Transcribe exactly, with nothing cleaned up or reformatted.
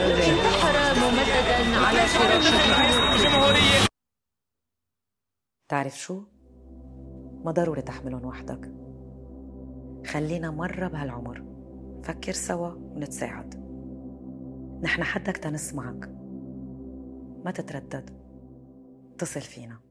حرى ممددا على فراشه. تعرف شو؟ ما ضروري تحملهم وحدك. خلينا مرة بهالعمر فكر سوا ونتساعد. نحن حدك تنسمعك. ما تتردد، اتصل فينا.